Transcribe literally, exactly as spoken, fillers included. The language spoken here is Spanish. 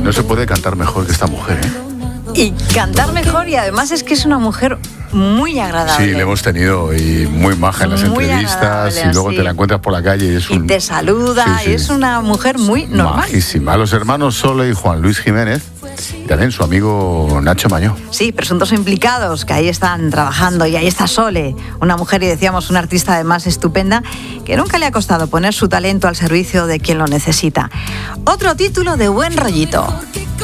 no se puede cantar mejor que esta mujer, ¿eh? Y cantar mejor, y además es que es una mujer muy agradable. Sí, le hemos tenido y muy maja en las muy entrevistas, y luego sí. te la encuentras por la calle y es un... Y te saluda, sí, sí. y es una mujer muy normal. Majísima. Los hermanos Sole y Juan Luis Jiménez, y también su amigo Nacho Mañó. Sí, presuntos implicados, que ahí están trabajando, y ahí está Sole, una mujer, y decíamos, una artista además estupenda, que nunca le ha costado poner su talento al servicio de quien lo necesita. Otro título de Buen Rollito.